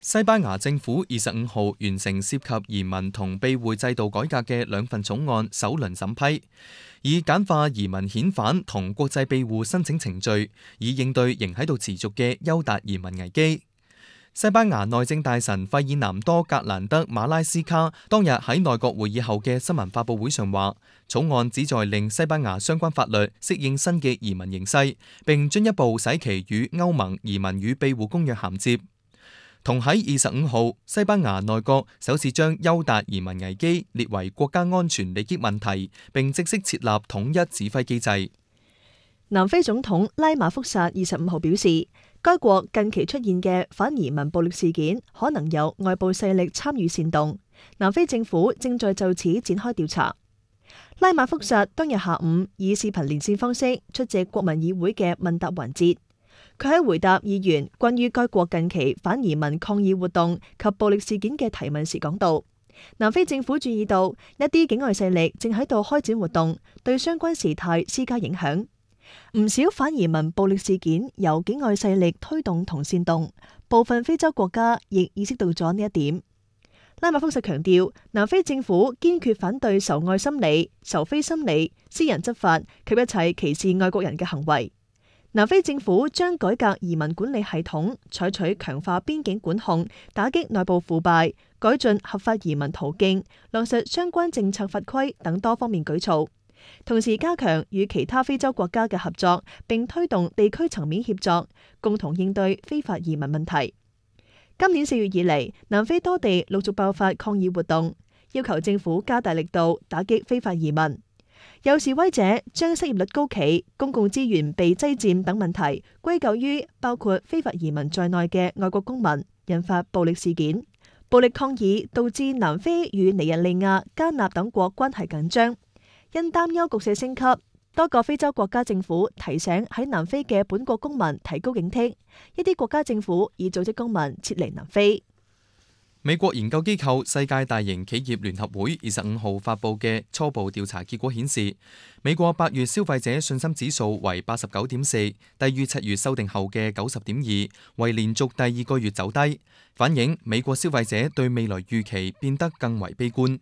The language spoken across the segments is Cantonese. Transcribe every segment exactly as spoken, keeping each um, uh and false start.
西班牙政府二十五號完成涉及移民同庇護制度改革嘅兩份草案首輪審批，以簡化移民遣返同國際庇護申請程序，以應對仍喺度持續嘅優達移民危機。西班牙內政大臣費爾南多·格蘭德·馬拉斯卡當日喺內閣會議後嘅新聞發佈會上話，草案旨在令西班牙相關法律適應新嘅移民形勢，並進一步使其與歐盟移民與庇護公約銜接。同喺二十五號，西班牙內閣首次將優達移民危機列為國家安全利益問題，並正式設立統一指揮機制。 南非總統拉馬福薩二十五號表示，該國近期出現嘅反移民暴力事件可能有外部勢力參與煽動，南非政府正在就此展開調查。拉馬福薩當日下午以視頻連線方式出席國民議會嘅問答環節。佢喺回答議員關於該國近期反移民抗議活動及暴力事件嘅提問時講道，南非政府注意到一啲境外勢力正喺度開展活動，對相關事態施加影響。唔少反移民暴力事件由境外勢力推動同煽動，部分非洲國家亦意識到咗呢一點。拉馬福薩強調，南非政府堅決反對仇外心理、仇非心理、私人執法及一切歧視外國人嘅行為。南非政府將改革移民管理系統，採取強化邊境管控、打擊內部腐敗、改進合法移民途徑、落實相關政策法規等多方面舉措，同時加強與其他非洲國家嘅合作，並推動地區層面協作，共同應對非法移民問題。今年四月以嚟，南非多地陸續爆發抗議活動，要求政府加大力度打擊非法移民。有示威者將失業率高企、公共資源被擠佔等問題歸咎於包括非法移民在內嘅外國公民，引發暴力事件。暴力抗議導致南非與尼日利亞、加納等國關係緊張。因擔憂局勢升級，多個非洲國家政府提醒喺南非嘅本國公民提高警惕，一啲國家政府已組織公民撤離南非。 美國研究機構世界大型企業聯合會二十五號發佈嘅初步調查結果顯示，美國八月消費者信心指數為八十九點四，低於七月修訂後嘅九十點二，為連續第二個月走低，反映美國消費者對未來預期變得更為悲觀。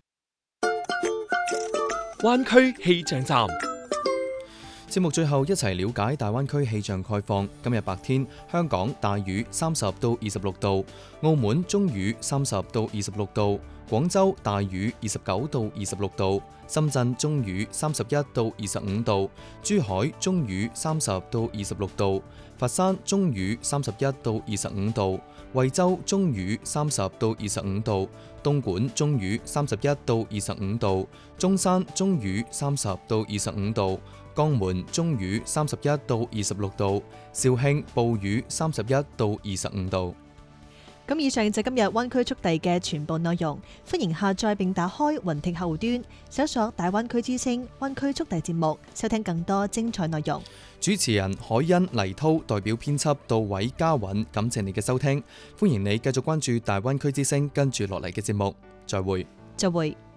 灣區氣象站。 節目最後一齊了解大灣區氣象概況。今日白天，香港大雨三十到二十六度，澳門中雨三十到二十六度，廣州大雨二十九到二十六度，深圳中雨三十一到二十五度，珠海中雨三十到二十六度，佛山中雨三十一到二十五度，惠州中雨三十到二十五度，東莞中雨三十一到二十五度，中山中雨三十到二十五度，江門中雨三十一到二十六度，肇慶暴雨三十一到二十五度。 咁以上就今日灣區速遞嘅全部內容，歡迎下載並打開雲聽客戶端，搜索大灣區之聲灣區速遞節目，收聽更多精彩內容。 主持人海欣、黎濤代表編輯杜偉、嘉允，感謝你嘅收聽，歡迎你繼續關注大灣區之聲跟住落嚟嘅節目，再會。 再會。